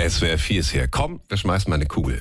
SWR 4 ist hier. Komm, wir schmeißen mal eine Kugel.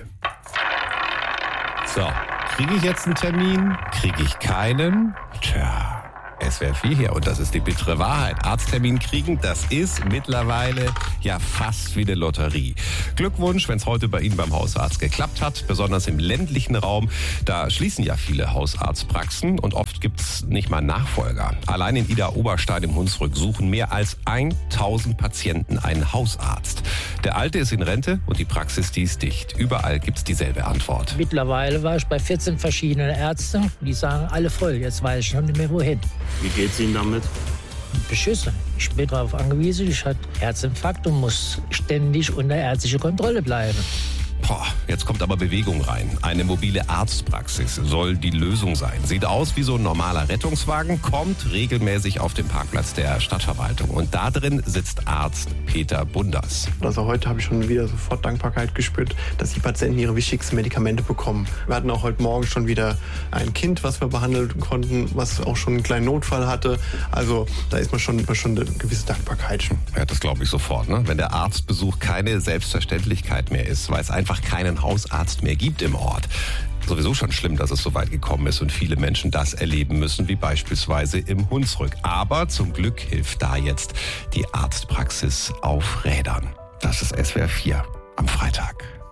So, kriege ich jetzt einen Termin? Kriege ich keinen? Tja, SWR 4 hier und das ist die bittere Wahrheit. Arzttermin kriegen, das ist mittlerweile ja fast wie eine Lotterie. Glückwunsch, wenn es heute bei Ihnen beim Hausarzt geklappt hat, besonders im ländlichen Raum. Da schließen ja viele Hausarztpraxen und oft gibt's nicht mal Nachfolger. Allein in Idar-Oberstein im Hunsrück suchen mehr als 1000 Patienten einen Hausarzt. Der Alte ist in Rente und die Praxis, die ist dicht. Überall gibt's dieselbe Antwort. Mittlerweile war ich bei 14 verschiedenen Ärzten. Die sagen alle voll. Jetzt weiß ich schon nicht mehr wohin. Wie geht's Ihnen damit? Beschissen. Ich bin darauf angewiesen, ich hatte Herzinfarkt und muss ständig unter ärztlicher Kontrolle bleiben. Boah, jetzt kommt aber Bewegung rein. Eine mobile Arztpraxis soll die Lösung sein. Sieht aus wie so ein normaler Rettungswagen, kommt regelmäßig auf den Parkplatz der Stadtverwaltung. Und da drin sitzt Arzt Peter Bunders. Also heute habe ich schon wieder sofort Dankbarkeit gespürt, dass die Patienten ihre wichtigsten Medikamente bekommen. Wir hatten auch heute Morgen schon wieder ein Kind, was wir behandeln konnten, was auch schon einen kleinen Notfall hatte. Also da ist man schon eine gewisse Dankbarkeit. Ja, das glaube ich sofort. Ne? Wenn der Arztbesuch keine Selbstverständlichkeit mehr ist, weil es einfach keinen Hausarzt mehr gibt im Ort. Sowieso schon schlimm, dass es so weit gekommen ist und viele Menschen das erleben müssen, wie beispielsweise im Hunsrück. Aber zum Glück hilft da jetzt die Arztpraxis auf Rädern. Das ist SWR 4 am Freitag.